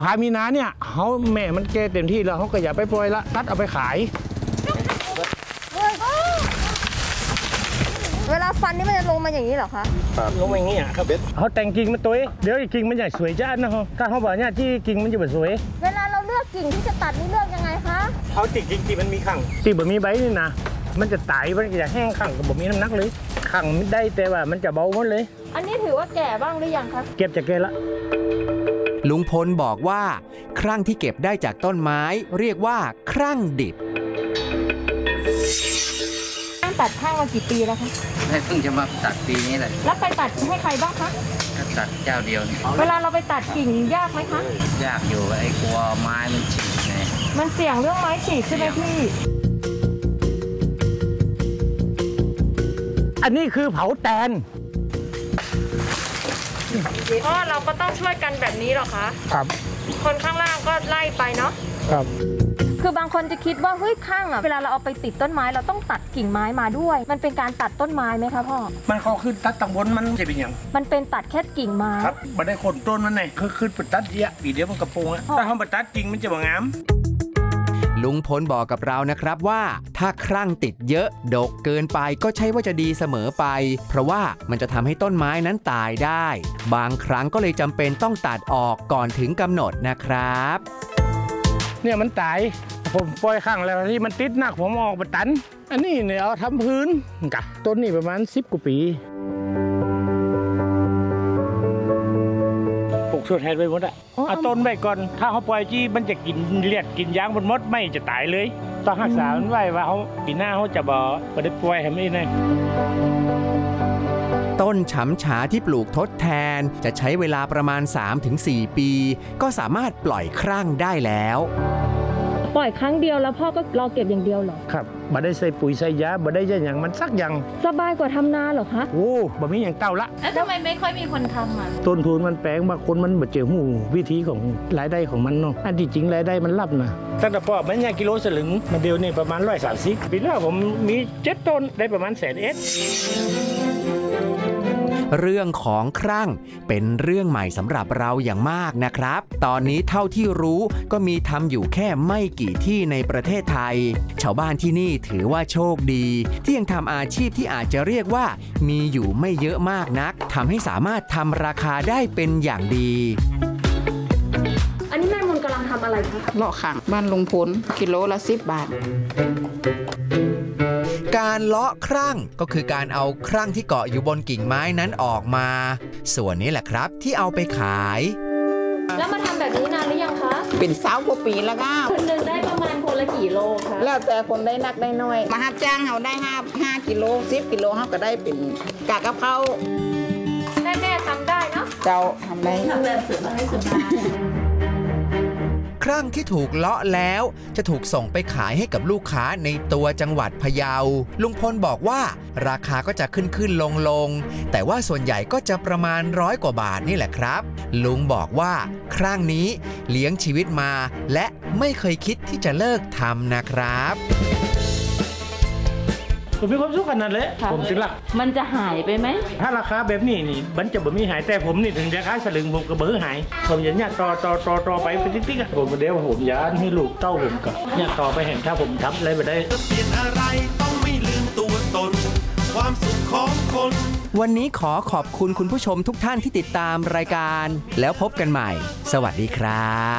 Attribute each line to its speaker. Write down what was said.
Speaker 1: พามีนาเนี่ยเขาแม่มันแก่เต็มที่แล้วเขาก็อย่าไปปล่อยละตัดเอาไปขาย
Speaker 2: เวลาฟันนี่มันจะลงมาอย่างนี้เหรอคะ
Speaker 1: ลงมาอย่างนี้ครับเขาแต่งกิ่งมันตัวเดี๋ยวกิ่งมันใหญ่สวยจ้านะฮะถ้าเขาบอกเนี่ยที่กิ่งมันจะแบบสวย
Speaker 2: เวลาเราเลือกกิ่งที่จะตัดนี่เลือกยังไงคะ
Speaker 1: เอาติดกิ่งที่มันมีขังที่แบบมีใบนี่นะมันจะตายมันจะแห้งขังกับแบบมีน้ำหนักเลยขังไม่ได้แต่ว่ามันจะเบาหมดเลย
Speaker 2: อันนี้ถือว่าแก่บ้างหรือยังคะ
Speaker 1: เก็บจะแก่ละ
Speaker 3: ลุงพลบอกว่าครั่งที่เก็บได้จากต้นไม้เรียกว่าครั่งดิบ
Speaker 2: ตัดข้างมากี่ปีแล้วคะ
Speaker 4: เพิ่งจะมาตัดปีนี้แหละ
Speaker 2: แล้วไปตัดให้ใครบ้างคะ
Speaker 4: ก็ตัดเจ้าเดียวนี่
Speaker 2: เวลาเราไปตัดกิ่งยากไหมคะ
Speaker 4: ยากอยู่ไอ้กลัวไม้มันฉีกไง
Speaker 2: มันเสี่ยงเรื่องไม้ฉีกใช่ไหมพี่
Speaker 1: อันนี้คือเผาแตน
Speaker 2: อ๋อเราก็ต้องช่วยกันแบบนี้หรอคะ
Speaker 1: ครับ
Speaker 2: คนข้างล่างก็ไล่ไปเนาะ
Speaker 1: ครับ
Speaker 2: คือบางคนจะคิดว่าเฮ้ยข้างอ่ะเวลาเราเอาไปติดต้นไม้เราต้องตัดกิ่งไม้มาด้วยมันเป็นการตัดต้นไม้ไหมคะพ่อ
Speaker 1: มันเขาขึ้นตัดตังบนมันจะเป็นอย่าง
Speaker 2: มันเป็นตัดแค่กิ่งไม้
Speaker 1: ครับมันได้คนต้นมันไงคือขึ้นไปตัดเยอะปีเดียวมันกระโปรงถ้าเขาไปตัดกิ่งมันจะบ่งาม
Speaker 3: ลุงพลบอกกับเรานะครับว่าถ้าครั่งติดเยอะดกเกินไปก็ใช่ว่าจะดีเสมอไปเพราะว่ามันจะทำให้ต้นไม้นั้นตายได้บางครั้งก็เลยจำเป็นต้องตัดออกก่อนถึงกำหนดนะครับ
Speaker 1: เนี่ยมันตายผมปล่อยข้างแล้วที่มันติดหนักผมออกมาตันอันนี้เนี่ยเอาทำพื้นกะต้นนี้ประมาณ10 กว่าปีปลูกชดแทนไปหมดเอาต้นไว้ก่อนถ้าเขาปล่อยที่มันจะกินเลียดกินยางบนมดไม่จะตายเลยต้องรักษามันไว้ว่าเขาปีหน้าเขาจะบ่ได้ปล่อยให้ไม่ได้
Speaker 3: ต้นฉำฉาที่ปลูกทดแทนจะใช้เวลาประมาณ 3-4 ปีก็สามารถปล่อยครั่งได้แล้ว
Speaker 2: ปล่อยครั้งเดียวแล้วพ่อก็รอเก็บอย่างเดียวเหรอ
Speaker 1: ครับบ่ได้ใส่ปุ๋ยใส่ยาบ่ได้อย่างมันสักอย่าง
Speaker 2: สบายกว่าทำนาเหรอคะ
Speaker 1: โอ้บ่มีอย่างเต้าละ
Speaker 2: แล้วทำไมไม่ค่อยมีคนทำอ่ะ
Speaker 1: ต้นทุนมันแพงบางคนมันบ่เจอหูวิธีของรายได้ของมันเนาะอันที่จริงรายได้มันลับนะตั้งแต่พ่อมันกิโลสลึงมันเดียวนี่ประมาณ130ปีแล้วผมมี7 ต้นได้ประมาณ100,000
Speaker 3: เรื่องของครั่งเป็นเรื่องใหม่สำหรับเราอย่างมากนะครับตอนนี้เท่าที่รู้ก็มีทำอยู่แค่ไม่กี่ที่ในประเทศไทยชาวบ้านที่นี่ถือว่าโชคดีที่ยังทำอาชีพที่อาจจะเรียกว่ามีอยู่ไม่เยอะมากนักทำให้สามารถทำราคาได้เป็นอย่างดี
Speaker 2: อันนี้แม่มนกำลังทำอะไรคะ
Speaker 5: เลาะขังบ้านลุงพลกิโลละ10 บาท
Speaker 3: การเลาะครั่งก็คือการเอาครั่งที่เกาะอยู่บนกิ่งไม้นั้นออกมาส่วนนี้แหละครับที่เอาไปขาย
Speaker 2: แล้วมาทำแบบนี้นานหรือยังคะ
Speaker 5: เป็น20 กว่าปีแล้วค่ะ
Speaker 2: คนหนึ่งได้ประมาณคนละกี่โลคะ
Speaker 5: แล้วแต่คนได้นักได้น้อยมารับจ้างเขาได้5 กิโล10 กิโลเขาก็ได้เป็นกากกะเพรา
Speaker 2: แม่ทำได้เนาะ
Speaker 5: เจ้าทำได้
Speaker 2: ทำแบบสบาย
Speaker 3: ครั่งที่ถูกเลาะแล้วจะถูกส่งไปขายให้กับลูกค้าในตัวจังหวัดพะเยาลุงพลบอกว่าราคาก็จะขึ้นลงแต่ว่าส่วนใหญ่ก็จะประมาณ100 กว่าบาทนี่แหละครับลุงบอกว่าครั่งนี้เลี้ยงชีวิตมาและไม่เคยคิดที่จะเลิกทำนะครับ
Speaker 1: ผมมีความสุขขนาดเลยผมถึงหลัก
Speaker 2: มันจะหายไปไหม
Speaker 1: ถ้าราคาแบบนี้นี่มันจะบ่มีหายแต่ผมนี่ถึงจะขายสลึงผมก็เบื่อหายผมอย่าเนี่ยต่อไปเป็นติ๊กๆผมเดี๋ยวผมอยากให้ลูกเต้าผมกับเนี่ยต่อไปเห็นถ้าผมทำอะไรไปได้
Speaker 6: เปลี่ยนอะไรต้องไม่ลืมตัวตนความสุขของคน
Speaker 3: วันนี้ขอขอบคุณคุณผู้ชมทุกท่านที่ติดตามรายการแล้วพบกันใหม่สวัสดีครับ